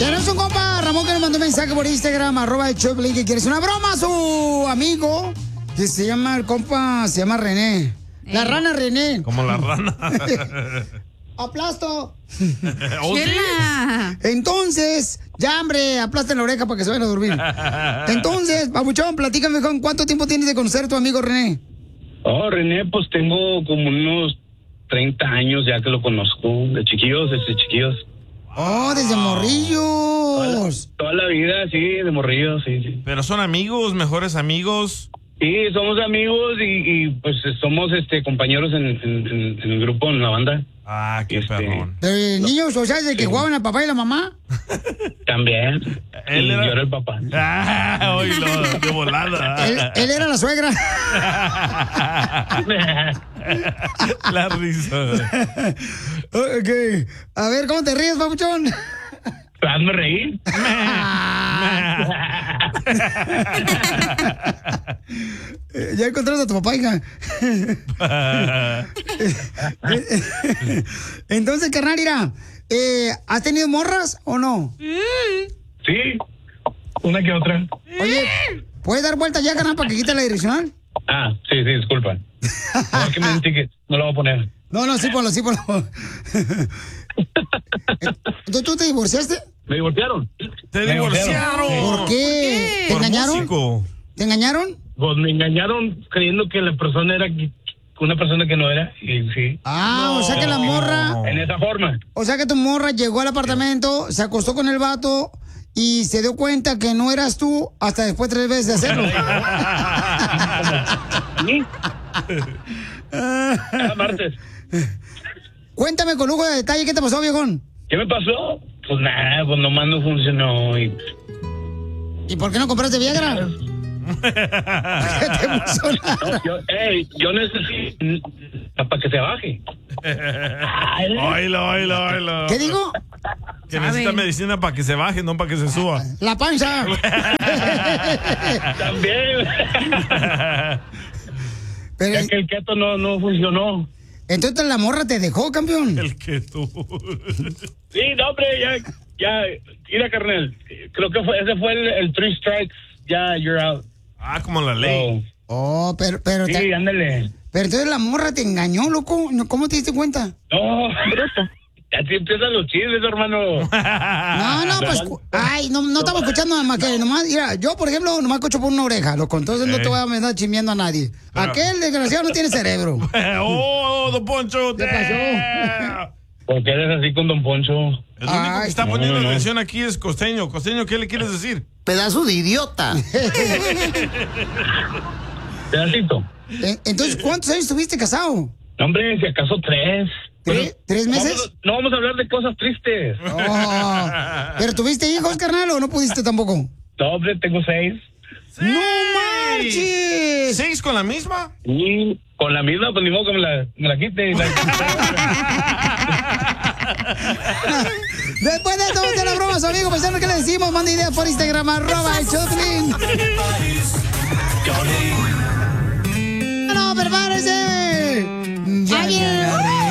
Tenemos un compa, Ramón, que nos mandó un mensaje por Instagram, @el_Choplin, que quiere hacer una broma a su amigo, que se llama, el compa, se llama René. La rana René. Como la rana. ¡Aplasto! ¿Oh, sí? Entonces, ya, hombre, aplasta en la oreja para que se vayan a dormir. Entonces, babuchón, platícame, con ¿cuánto tiempo tienes de conocer a tu amigo René? Oh, René, pues tengo como unos 30 años ya que lo conozco, de chiquillos, desde chiquillos. Oh, desde morrillos. Toda la vida, sí, de morrillos, sí. Pero son amigos, mejores amigos. Sí, somos amigos y pues somos compañeros en el grupo, en la banda. Ah, qué perrón. Niños, o sea, de que jugaban al papá y la mamá. También. Él yo era era el papá. Ah, oílo, de volada. Él era la suegra. La risa. Ok. A ver, ¿cómo te ríes, papuchón? Hazme reír. Ya encontraste a tu papá, hija. Entonces, carnal, mira, ¿has tenido morras o no? Sí, una que otra. Oye, ¿puedes dar vuelta ya, carnal, para que quite la direccional? Ah, sí, disculpa. No, es que me ticket, no lo voy a poner. No, sí, ponlo. ¿Entonces tú te divorciaste? ¿Me divorciaron? ¡Te divorciaron! ¿Por qué? ¿Te engañaron? Músico. ¿Te engañaron? Pues me engañaron creyendo que la persona era una persona que no era, y sí. Ah, no. O sea que la morra... En esa forma. O sea que tu morra llegó al apartamento, se acostó con el vato y se dio cuenta que no eras tú hasta después 3 veces de hacerlo. ¿Sí? Cada martes. Cuéntame con lujo de detalle, ¿qué te pasó, viejón? ¿Qué me pasó? Pues nada, pues nomás no funcionó. ¿Y por qué no compraste Viagra? ¿Qué te funcionó? Yo necesito para que se baje. Oílo. ¿Qué digo? Que necesita medicina para que se baje, no para que se suba. La panza. También. Pero, es que el keto no funcionó. Entonces la morra te dejó, campeón. El keto. Sí, no, hombre, ya, mira, carnal. Creo que ese fue el 3 strikes. Ya, you're out. Ah, como la ley. Oh, pero. Sí, ándale. Pero entonces la morra te engañó, loco. ¿Cómo te diste cuenta? No, bruta. Así empiezan los chismes, hermano. No, pues. Ay, no estamos escuchando nada más que nomás. Mira, yo, por ejemplo, nomás escucho por una oreja, loco. Entonces no te voy a andar chismeando a nadie. Pero... Aquel desgraciado no tiene cerebro. ¡Oh, don Poncho! ¿Qué pasó? ¿Por qué eres así con don Poncho? El único que está poniendo atención aquí es Costeño. Costeño, ¿qué le quieres decir? Pedazo de idiota. Pedacito. Entonces, ¿cuántos años estuviste casado? Hombre, si acaso 3. ¿3 meses? No vamos a hablar de cosas tristes. Oh, ¿pero tuviste hijos, carnal, o no pudiste tampoco? No, hombre, tengo 6. ¡No marches! 6 con la misma? Sí, con la misma, pues ni modo que me la quite. Después de esto, vamos a hacer la broma a su amigo. Pues, ¿qué le decimos? Manda ideas por Instagram, @el_Choplin. No, prepárense. Ya viene.